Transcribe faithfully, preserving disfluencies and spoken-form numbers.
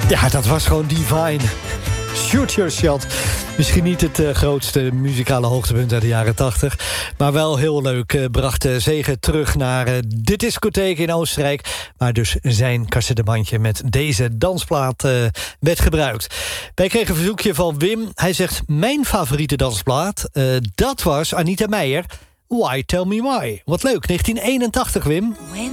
Ja, dat was gewoon divine. Shoot your shot. Misschien niet het uh, grootste muzikale hoogtepunt uit de jaren tachtig. Maar wel heel leuk. Uh, bracht uh, Zegen terug naar uh, de discotheek in Oostenrijk. Waar dus zijn cassettebandje met deze dansplaat uh, werd gebruikt. Wij kregen een verzoekje van Wim. Hij zegt, mijn favoriete dansplaat, uh, dat was Anita Meijer. Why Tell Me Why. Wat leuk, negentien eenentachtig, Wim.